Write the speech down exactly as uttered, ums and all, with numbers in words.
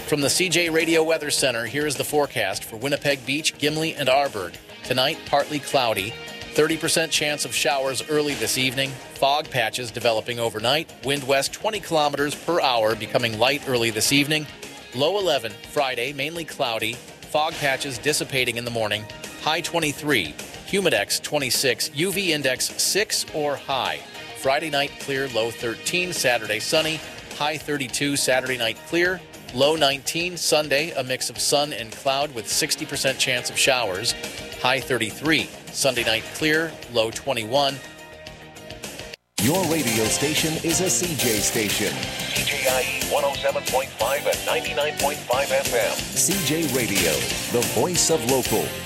From the C J Radio Weather Center, here is the forecast for Winnipeg Beach, Gimli, and Arborg. Tonight, partly cloudy. thirty percent chance of showers early this evening. Fog patches developing overnight. Wind west twenty kilometers per hour, becoming light early this evening. Low eleven. Friday, mainly cloudy. Fog patches dissipating in the morning. High twenty-three. Humidex twenty-six. U V index six or high. Friday night clear. Low thirteen. Saturday sunny. High thirty-two. Saturday night clear. Low nineteen. Sunday, a mix of sun and cloud with sixty percent chance of showers. High thirty-three. Sunday night clear. Low twenty-one. Your radio station is a C J station. C J I E one oh seven point five and ninety-nine point five F M. C J Radio, the voice of local.